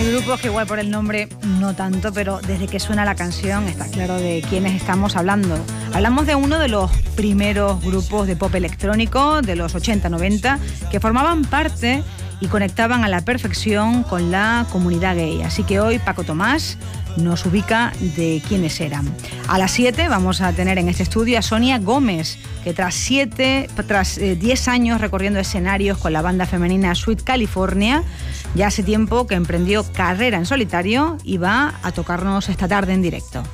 Hay grupos que igual por el nombre no tanto, pero desde que suena la canción está claro de quiénes estamos hablando. Hablamos de uno de los primeros grupos de pop electrónico de los 80-90 que formaban parte y conectaban a la perfección con la comunidad gay. Así que hoy Paco Tomás nos ubica de quiénes eran. A las 7 vamos a tener en este estudio a Sonia Gómez, que tras 10 años recorriendo escenarios con la banda femenina Sweet California, ya hace tiempo que emprendió carrera en solitario y va a tocarnos esta tarde en directo.